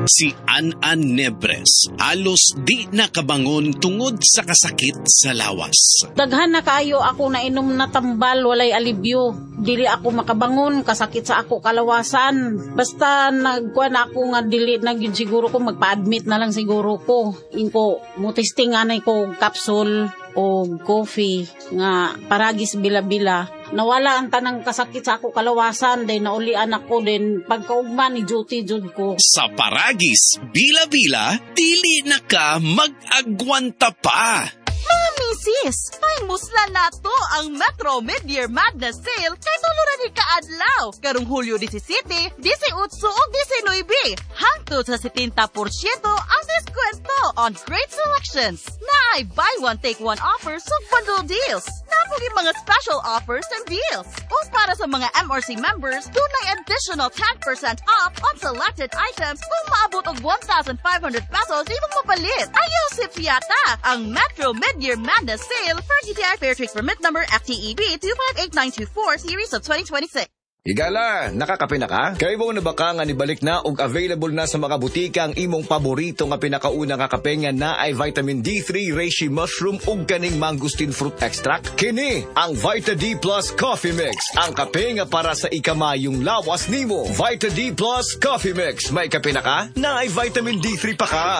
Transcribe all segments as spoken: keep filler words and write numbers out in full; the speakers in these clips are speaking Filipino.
Si An-An Nebres, halos di nakabangon tungod sa kasakit sa lawas. Daghan na kaayo ako na inom na tambal, walay alibyo. Dili ako makabangon, kasakit sa ako kalawasan. Basta nagkuha na ako nga dili na yun siguro ko, magpa-admit na lang siguro ko. Inko, mutisting anay ko capsule o coffee nga paragis bila-bila. Nawala ang tanang kasakit sa ako kalawasan, then naulian ako, then pagkaugma ni duty jud ko. Sa paragis bila-bila, dili na ka mag-agwanta pa. Mga misis, paimusla na to ang Metro Mid-Year Madness Sale kay tuluran ni kaadlaw. Karong Hulyo disisiete, disieutso o diesinuebe. Hangtod sa setenta porsyento ang diskwento on great selections. Naay buy one take one offers sa bundle deals. Napugi mga special offers and deals. O para sa mga M R C members, dunay additional ten percent off on selected items kung maabot og one thousand five hundred pesos imong mapalit. Ayaw si Fiata ang Metro Mid-Year Madness Sale per G T I Fairtrade permit number F T E B two five eight nine two four series of twenty twenty-six. Higala, nakakape na ka? Kaya mo na baka nga nibalik na og available na sa mga butika ang imong paborito nga pinakauna nga kape nga na ay vitamin D three, reishi mushroom ug kaning mangosteen fruit extract? Kini ang Vita D Plus Coffee Mix, ang kape nga para sa ikamayong lawas nimo. Vita D Plus Coffee Mix, may kape na ka? Na ay vitamin D three pa ka.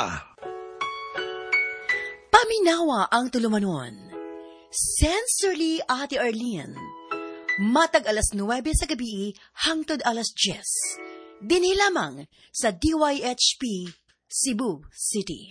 Paminawa ang tulumanon. Sensorily, Ate Arlene. Matag alas nuwebe sa gabi hangtod alas diyes. Dinhi lamang sa D Y H P Cebu City.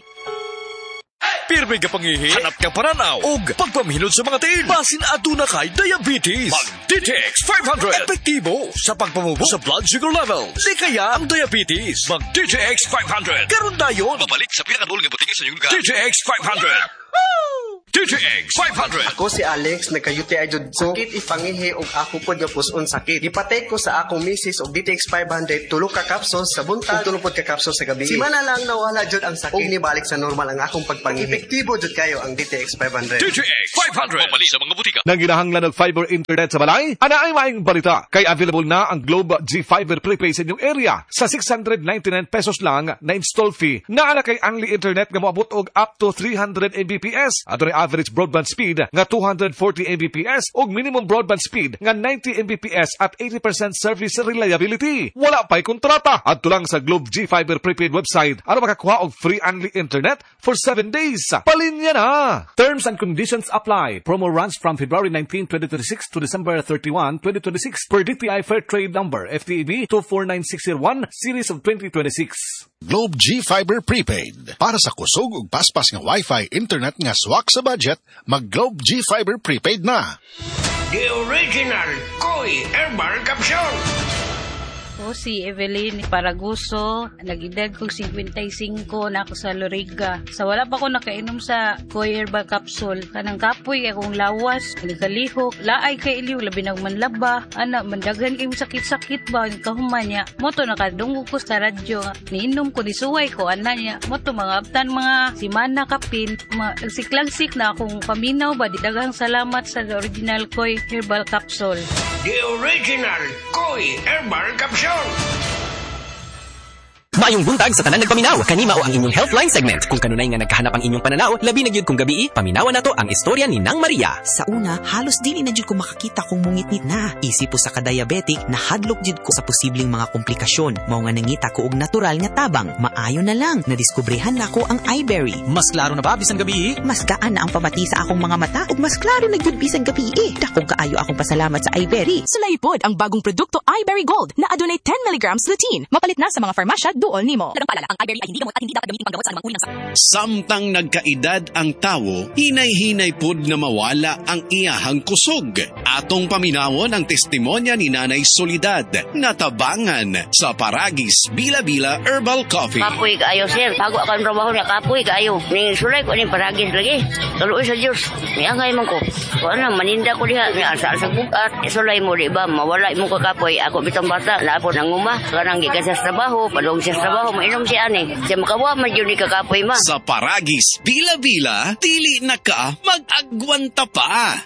Pirmi ka pangihi, hanap ka paranaw, og pagpamhinod sa mga tiil. Basin aduna kay diabetes. Mag-D T X five hundred. Epektibo sa pagpamubo sa blood sugar level. Di kaya ang diabetes. Mag-D T X five hundred. Karon dayon. Mabalik sa pinakadulong nga butingin sa iyong lugar. D T X five hundred. D T X five hundred. Ako si Alex, nagka-U T I jud ko. Sakit ipangihi og ako pod nga puson sakit. Ipatay ko sa akong misis og D T X five hundred, tulo ka capsules sa buntag, tulo pod ka capsules sa gabi. Si mana lang nawala jud ang sakit. Og nibalik sa normal ang akong pagpangihi. Epektibo jud kayo ang D T X five hundred. D T X five hundred. Mabalik sa mga butika. Nang ginahanglan ng fiber internet sa balay, ana ay maayong balita. Kay available na ang Globe G Fiber prepaid sa inyong area sa six hundred ninety-nine pesos lang na install fee. Naala kay Angli internet nga moabot og up to three hundred megabits at average broadband speed nga two hundred forty megabits ug minimum broadband speed nga ninety megabits at eighty percent service reliability. Wala pa'y kontrata. Adto lang sa Globe G Fiber prepaid website aron makakuha og free Angli internet for seven days. Palinya na. Terms and conditions apply. Promo runs from February nineteenth, twenty twenty-six to December thirty-first, twenty twenty-six per D T I Fairtrade number F T E B two four nine six zero one series of twenty twenty-six. Globe G Fiber Prepaid. Para sa kusog ug paspas nga Wi-Fi internet nga swak sa budget, mag Globe G Fiber Prepaid na. The original Koi Herbal Capsule. Ako si Evelyn Paraguso, nag-edad kong fifty-five na ako sa Loriga. Sa wala pa ko nakainom sa Koi Herbal Capsule, kanang kapoy akong lawas, likalihok, laay kay iliw, labi ng manlaba, ana, mandagan kayong sakit-sakit ba, yung kahuman niya. Moto nakadunggo ko sa radyo, niinom ko, nisuway ko, ana niya. Moto mga abtan, mga simana kapin, lagsik-lagsik na akong paminaw ba, didagang salamat sa original Koi Herbal Capsule. The original Koi Herbal Capsule. Maayong buntag sa tanan nagpaminaw. Kanima o ang inyong Healthline segment. Kung kanunay nga nagkahanap ang inyong pananaw, labi na gyud kung gabi, paminawan nato ang istorya ni Nang Maria. Sa una, halos dili na gyud ko makakita kung mungit-ngit na. Isip po sa ka-diabetic, nahadlok gyud ko sa posibleng mga komplikasyon. Mao nga nangita ko og natural nga tabang. Maayo na lang, nadiskubrehan na ko ang iBerry. Mas klaro na ba bisan gabi? Mas gaan na ang pamati sa akong mga mata ug mas klaro na gyud bisan gabi. Dakong kaayo akong pasalamat sa iBerry. Sulaipod ang bagong produkto iBerry Gold na adunay ten milligrams lutein. Mapalit na sa mga farmasya duol nimo. Ang iBerry ay hindi gamot at hindi dapat gamitin panggamot sa anumang uri ng sakit. Samtang nagkaedad ang tawo, hinay-hinay pod na mawala ang iyahang kusog. Atong paminawon ang testimonya ni Nanay Solidad, natabangan sa Paragis Bila-Bila Herbal Coffee. Kapoy kaayo, sir. Bago akong trabaho niya, kapoy kaayo. Ning sulay ko ning Paragis lagi. Tuloy sa Diyos. Niangay man ko. Kung ano, maninda ko diha. Niasa sa bukat. Sulay mo, di ba? Mawala mo ka kapoy. Ako bitang bata. Naapon ang uma. Karang gikan sa trabaho. Padong sa trabaho. Mainom si ani. Siya makawa man yun ni kakapoy ma. Sa Paragis Bila-Bila, dili na ka mag-agwanta pa.